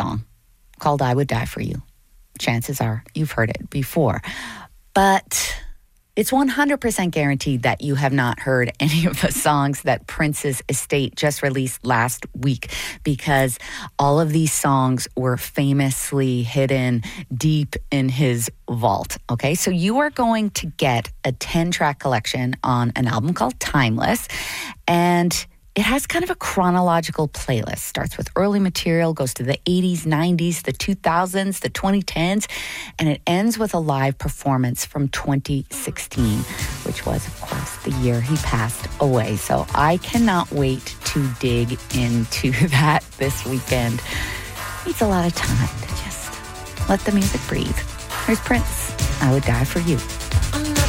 song called I Would Die For You. Chances are you've heard it before. But it's 100% guaranteed that you have not heard any of the songs that Prince's estate just released last week, because all of these songs were famously hidden deep in his vault. Okay, so you are going to get a 10-track collection on an album called Timeless, and it has kind of a chronological playlist. Starts with early material, goes to the 80s, 90s, the 2000s, the 2010s, and it ends with a live performance from 2016, which was, of course, the year he passed away. So I cannot wait to dig into that this weekend. Needs a lot of time to just let the music breathe. Here's Prince, I Would Die For You.